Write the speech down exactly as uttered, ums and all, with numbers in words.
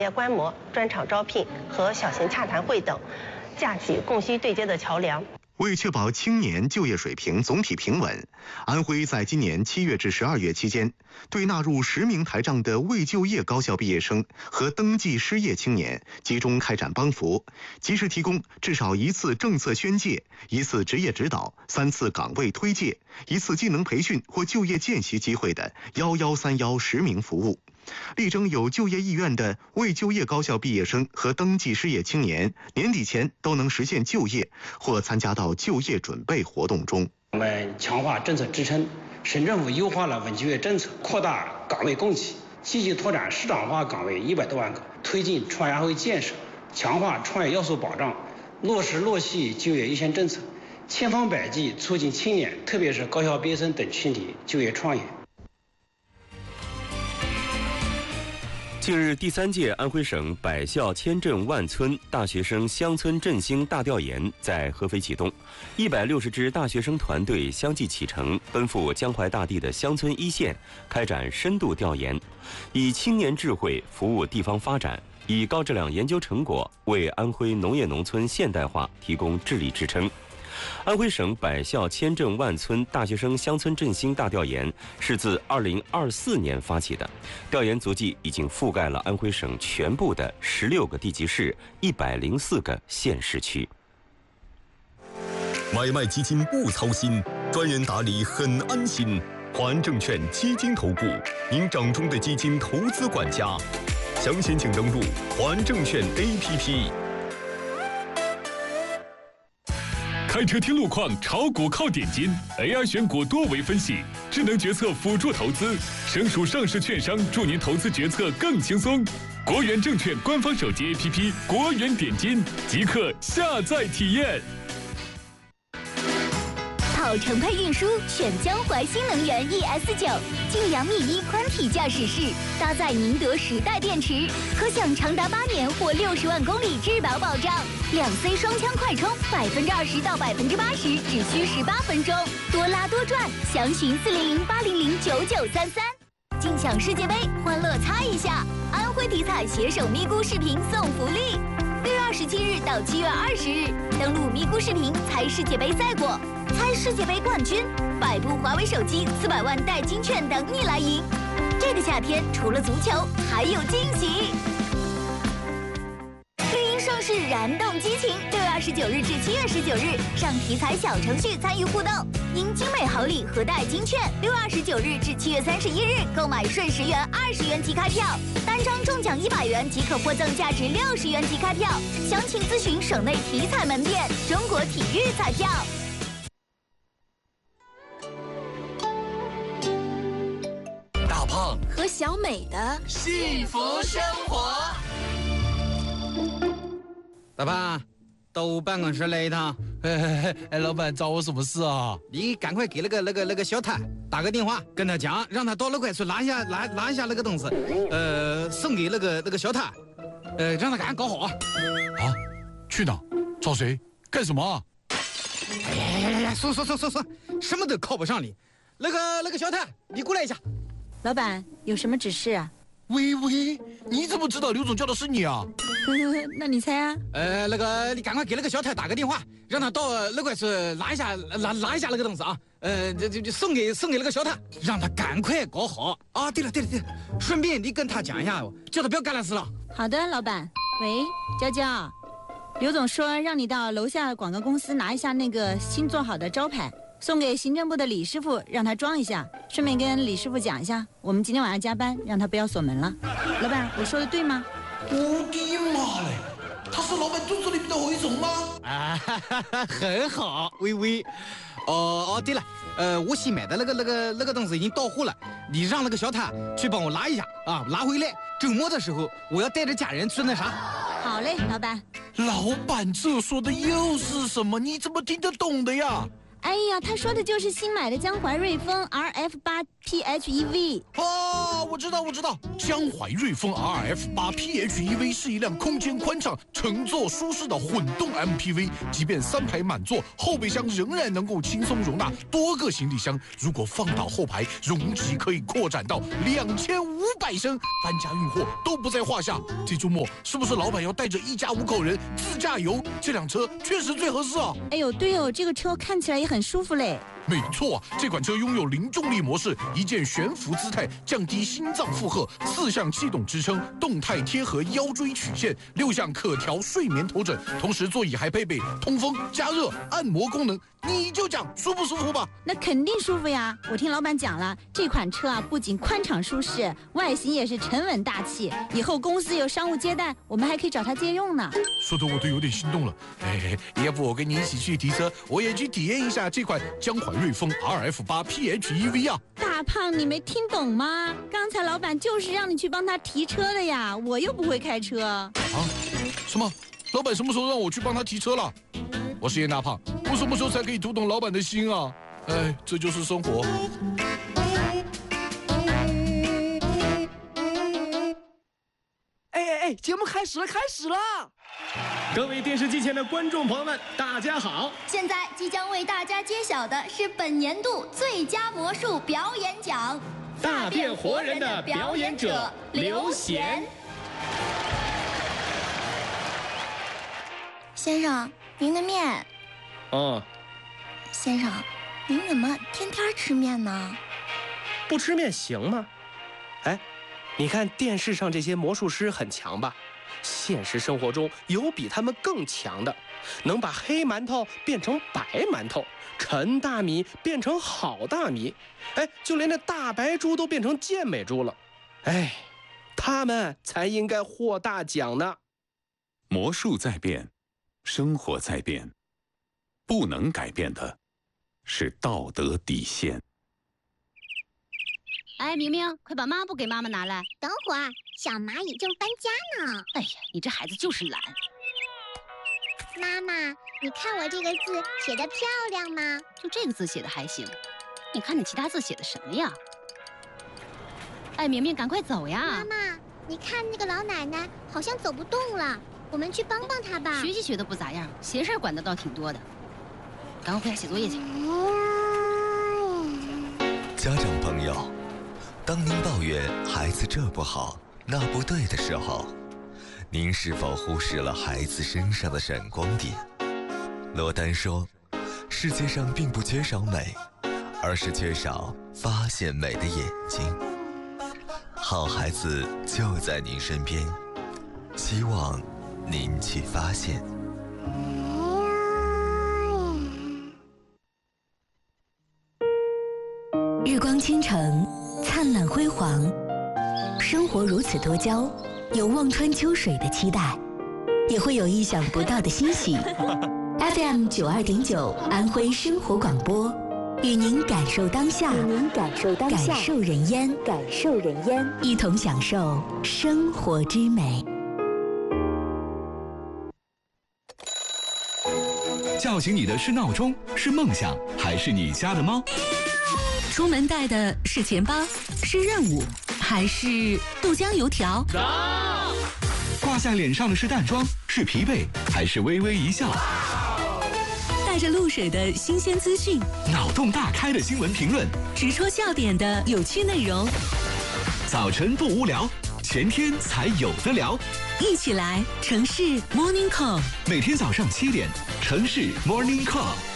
业观摩、专场招聘和小型洽谈会等，架起供需对接的桥梁。 为确保青年就业水平总体平稳，安徽在今年七月至十二月期间，对纳入实名台账的未就业高校毕业生和登记失业青年集中开展帮扶，及时提供至少一次政策宣介、一次职业指导、三次岗位推介、一次技能培训或就业见习机会的幺幺三幺实名服务。力争有就业意愿的未就业高校毕业生和登记失业青年年底前都能实现就业或参加到就业准备活动中。 我们强化政策支撑，省政府优化了稳就业政策，扩大岗位供给，积极拓展市场化岗位一百多万个，推进创业安徽建设，强化创业要素保障，落实落细就业优先政策，千方百计促进青年，特别是高校毕业生等群体就业创业。 近日，第三届安徽省百校千镇万村大学生乡村振兴大调研在合肥启动，一百六十支大学生团队相继启程，奔赴江淮大地的乡村一线，开展深度调研，以青年智慧服务地方发展，以高质量研究成果为安徽农业农村现代化提供智力支撑。安徽省百校千镇万村大学生乡村振兴大调研是自二零二四年发起的，调研足迹已经覆盖了安徽省全部的十六个地级市、一百零四个县市区。 买卖基金不操心，专人打理很安心。华安证券基金投顾，您掌中的基金投资管家。详情请登录华安证券 A P P。 开车听路况，炒股靠点金 ，A I 选股多维分析，智能决策辅助投资，省属上市券商助您投资决策更轻松。国元证券官方手机 A P P 国元点金，即刻下载体验。 跑城配运输选江淮新能源 E S 九，近两米一宽体驾驶室，搭载宁德时代电池，可享长达八年或六十万公里质保保障。两 C 双枪快充，百分之二十到百分之八十只需十八分钟，多拉多赚。详询四零零八零零九九三三。尽享世界杯，欢乐猜一下！安徽体彩携手咪咕视频送福利。六月二十七日到七月二十日，登录咪咕视频猜世界杯赛果，猜世界杯冠军，百部华为手机、四百万代金券等你来赢。这个夏天除了足球，还有惊喜！绿茵盛世，燃动激情！六月二十九日至七月十九日，上体彩小程序参与互动，赢精美好礼和代金券。六月二十九日至七月三十一日，购买顺十元、二十元即开票，单张中奖一百元即可获赠价值六十元即开票。详情咨询省内体彩门店。中国体育彩票。 大胖和小美的幸福生活。 大胖，到我办公室来一趟。 哎哎，老板找我什么事啊？ 你赶快给那个那个那个小谭打个电话，跟他讲，让他到那块去拿下拿拿下那个东西，呃，送给那个那个小谭，呃，让他赶快搞好啊。 啊？去哪？找谁？干什么啊？ 哎呀呀呀呀！说说说说说，什么都靠不上你。那个那个小谭，你过来一下。 老板，有什么指示啊？ 喂喂，你怎么知道刘总叫的是你啊？ 那你猜啊？ 呃，那个你赶快给那个小太打个电话，让他到那块去拿一下拿拿一下那个东西啊。呃，这这送给送给那个小太，让他赶快搞好啊。对了对了对了，顺便你跟他讲一下，叫他不要干那事了。 好的，老板。喂，娇娇，刘总说让你到楼下广告公司拿一下那个新做好的招牌。送给行政部的李师傅，让他装一下，顺便跟李师傅讲一下，我们今天晚上加班，让他不要锁门了。老板，我说的对吗？ 我的妈嘞！他是老板肚子里面的蛔虫吗？ 啊，哈哈哈，很好，微微。哦哦，对了，呃，我新买的那个那个那个东西已经到货了，你让那个小谭去帮我拿一下啊，拿回来。周末的时候，我要带着家人去那啥。 好嘞，老板。 老板，这说的又是什么？你怎么听得懂的呀？ 哎呀，他说的就是新买的江淮瑞丰 R F 八 P H E V。 哦，我知道，我知道，江淮瑞风 R F 八 P H E V 是一辆空间宽敞、乘坐舒适的混动 M P V， 即便三排满座，后备箱仍然能够轻松容纳多个行李箱。如果放倒后排，容积可以扩展到两千五百升，搬家运货都不在话下。这周末是不是老板要带着一家五口人自驾游？这辆车确实最合适啊！ 哎呦，对哦，这个车看起来也很舒服嘞。 没错啊，这款车拥有零重力模式，一键悬浮姿态，降低心脏负荷，四项气动支撑，动态贴合腰椎曲线，六项可调睡眠头枕，同时座椅还配备通风、加热、按摩功能。你就讲舒不舒服吧？ 那肯定舒服呀！我听老板讲了，这款车啊不仅宽敞舒适，外形也是沉稳大气。以后公司有商务接待，我们还可以找它借用呢。 说的我都有点心动了。哎，要不我跟你一起去提车，我也去体验一下这款江淮瑞风 R F 八 P H E V 啊！ 大胖，你没听懂吗？刚才老板就是让你去帮他提车的呀，我又不会开车。啊？ 什么？老板什么时候让我去帮他提车了？我是严大胖，我什么时候才可以读懂老板的心啊？哎，这就是生活。 哎哎哎，节目开始了，开始了！ 各位电视机前的观众朋友们，大家好！ 现在即将为大家揭晓的是本年度最佳魔术表演奖—— 大变活人的表演者刘贤。 先生，您的面。 哦。 先生，您怎么天天吃面呢？ 不吃面行吗？哎，你看电视上这些魔术师很强吧？现实生活中有比他们更强的，能把黑馒头变成白馒头，陈大米变成好大米，哎，就连那大白猪都变成健美猪了。哎，他们才应该获大奖呢。 魔术在变，生活在变，不能改变的是道德底线。 哎，明明，快把抹布给妈妈拿来。 等会儿，小蚂蚁正搬家呢。 哎呀，你这孩子就是懒。 妈妈，你看我这个字写得漂亮吗？ 就这个字写的还行，你看你其他字写的什么呀？哎，明明，赶快走呀！ 妈妈，你看那个老奶奶好像走不动了，我们去帮帮她吧。 学习学的不咋样，闲事管的倒挺多的。赶快回家写作业去。 家长朋友，当您抱怨孩子这不好那不对的时候，您是否忽视了孩子身上的闪光点？罗丹说，世界上并不缺少美，而是缺少发现美的眼睛。好孩子就在您身边，希望您去发现。 日光倾城，灿烂辉煌，生活如此多娇，有望穿秋水的期待，也会有意想不到的欣喜。F M 九二点九，安徽生活广播，与您感受当下，与您感受当下，感受人烟，感受人烟，一同享受生活之美。 叫醒你的是闹钟，是梦想，还是你家的猫？ 出门带的是钱包，是任务，还是豆浆油条？ 挂在脸上的是淡妆，是疲惫，还是微微一笑？ 带着露水的新鲜资讯， 脑洞大开的新闻评论， 直戳笑点的有趣内容。 早晨不无聊，全天才有的聊。 一起来城市 Morning Call， 每天早上七点，城市 Morning Call。